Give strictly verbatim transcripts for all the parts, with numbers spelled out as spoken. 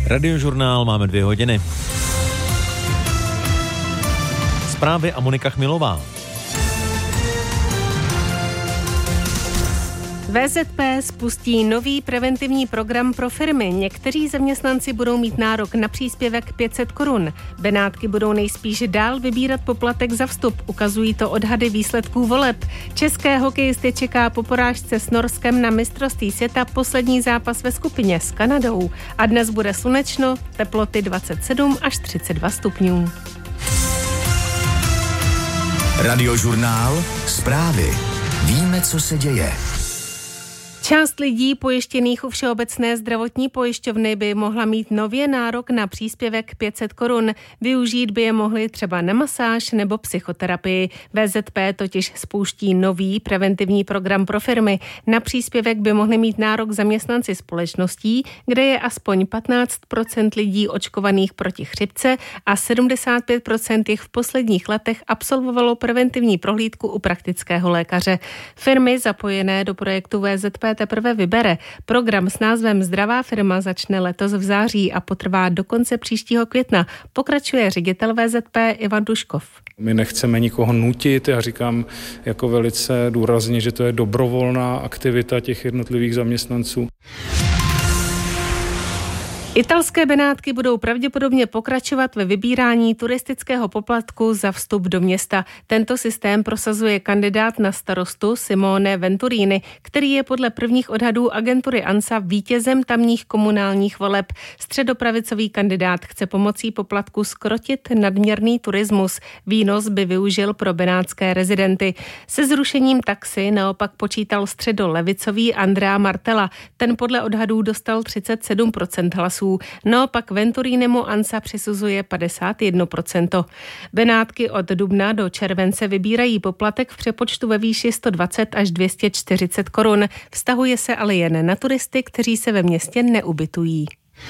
Radiožurnál máme dvě hodiny. Zprávy a Monika Chmilová. V Z P spustí nový preventivní program pro firmy. Někteří zaměstnanci budou mít nárok na příspěvek pět set korun. Benátky budou nejspíš dál vybírat poplatek za vstup. Ukazují to odhady výsledků voleb. České hokejisty čeká po porážce s Norskem na mistrovství světa poslední zápas ve skupině s Kanadou. A dnes bude slunečno, teploty dvacet sedm až třicet dva stupňů. Radiožurnál, zprávy. Víme, co se děje. Část lidí pojištěných u Všeobecné zdravotní pojišťovny by mohla mít nově nárok na příspěvek pět set korun. Využít by je mohli třeba na masáž nebo psychoterapii. V Z P totiž spouští nový preventivní program pro firmy. Na příspěvek by mohli mít nárok zaměstnanci společností, kde je aspoň patnáct procent lidí očkovaných proti chřipce a sedmdesát pět procent jich v posledních letech absolvovalo preventivní prohlídku u praktického lékaře. Firmy zapojené do projektu V Z P teprve vybere. Program s názvem Zdravá firma začne letos v září a potrvá do konce příštího května. Pokračuje ředitel V Z P Ivan Duškov. My nechceme nikoho nutit, já říkám jako velice důrazně, že to je dobrovolná aktivita těch jednotlivých zaměstnanců. Italské Benátky budou pravděpodobně pokračovat ve vybírání turistického poplatku za vstup do města. Tento systém prosazuje kandidát na starostu Simone Venturini, který je podle prvních odhadů agentury ANSA vítězem tamních komunálních voleb. Středopravicový kandidát chce pomocí poplatku zkrotit nadměrný turismus. Výnos by využil pro benátské rezidenty. Se zrušením taxi naopak počítal středolevicový Andrea Martella. Ten podle odhadů dostal třicet sedm procent hlasů. Naopak Venturinemu ANSA přisuzuje padesát jedna procent. Benátky od dubna do července vybírají poplatek v přepočtu ve výši sto dvacet až dvě stě čtyřicet korun. Vztahuje se ale jen na turisty, kteří se ve městě neubytují.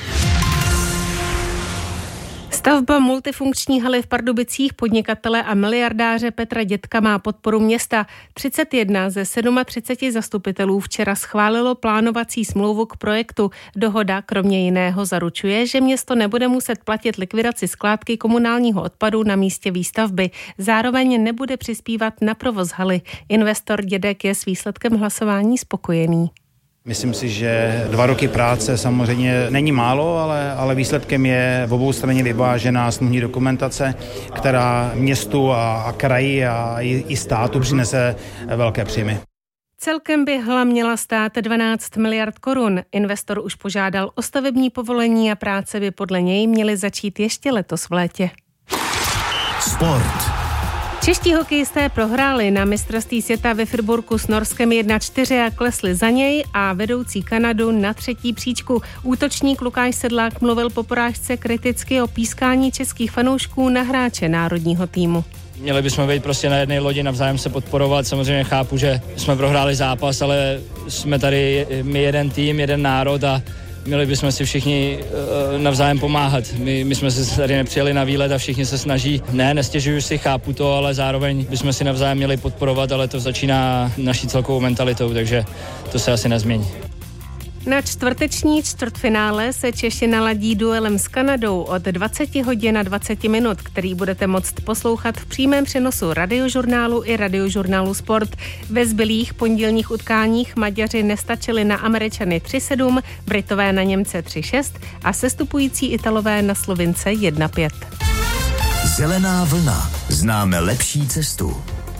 Stavba multifunkční haly v Pardubicích podnikatele a miliardáře Petra Dětka má podporu města. třicet jedna ze třiceti sedmi zastupitelů včera schválilo plánovací smlouvu k projektu. Dohoda kromě jiného zaručuje, že město nebude muset platit likvidaci skládky komunálního odpadu na místě výstavby. Zároveň nebude přispívat na provoz haly. Investor Dědek je s výsledkem hlasování spokojený. Myslím si, že dva roky práce samozřejmě není málo, ale, ale výsledkem je v obou straně vyvážená smluvní dokumentace, která městu a, a kraji a i, i státu přinese velké příjmy. Celkem by hala měla stát dvanáct miliard korun. Investor už požádal o stavební povolení a práce by podle něj měly začít ještě letos v létě. Sport. Čeští hokejisté prohráli na mistrovství světa ve Friburku s Norskem jedna čtyři a klesli za něj a vedoucí Kanadu na třetí příčku. Útočník Lukáš Sedlák mluvil po porážce kriticky o pískání českých fanoušků na hráče národního týmu. Měli bychom být prostě na jedné lodi, navzájem se podporovat. Samozřejmě chápu, že jsme prohráli zápas, ale jsme tady my jeden tým, jeden národ a měli bychom si všichni uh, navzájem pomáhat. My, my jsme se tady nepřijeli na výlet a všichni se snaží. Ne, nestěžuju si, chápu to, ale zároveň bychom si navzájem měli podporovat, ale to začíná naší celkovou mentalitou, takže to se asi nezmění. Na čtvrteční čtvrtfinále se Češi naladí duelem s Kanadou od dvacet hodin a dvacet minut, který budete moct poslouchat v přímém přenosu Radiožurnálu i Radiožurnálu Sport. Ve zbylých pondělních utkáních Maďaři nestačili na Američany tři sedm, Britové na Němce tři šest a sestupující Italové na Slovince jedna pět. Zelená vlna. Známe lepší cestu.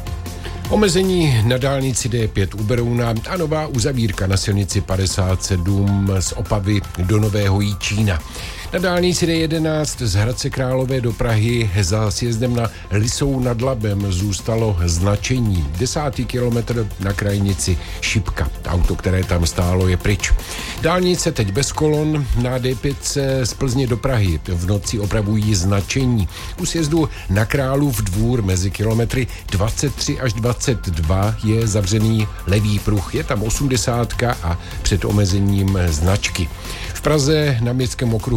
Omezení na dálnici D pět u Berouna a nová uzavírka na silnici padesát sedm z Opavy do Nového Jičína. Na dálnici D jedenáct z Hradce Králové do Prahy za sjezdem na Lisou nad Labem zůstalo značení. Desátý kilometr na krajnici Šipka. Auto, které tam stálo, je pryč. Dálnice teď bez kolon. Na D pět z Plzně do Prahy v noci opravují značení. U sjezdu na Králův Dvůr mezi kilometry dvacet tři až dvacet dva je zavřený levý pruh. Je tam osmdesátka a před omezením značky. V Praze na Městském okruhu